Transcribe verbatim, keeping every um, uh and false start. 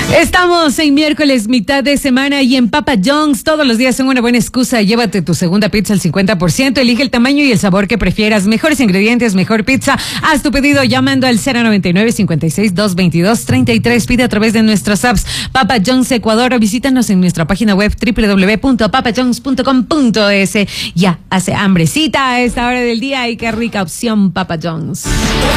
Estamos en miércoles, mitad de semana, y en Papa John's todos los días son una buena excusa. Llévate tu segunda pizza al cincuenta por ciento. Elige el tamaño y el sabor que prefieras. Mejores ingredientes, mejor pizza. Haz tu pedido llamando al cero noventa y nueve, cincuenta y seis, doscientos veintidós, treinta y tres. Pide a través de nuestras apps. Papa John's Ecuador. Visítanos en nuestra página web doble u doble u doble u punto papa john's punto com punto es. Ya hace hambrecita a esta hora del día y qué rica opción Papa John's.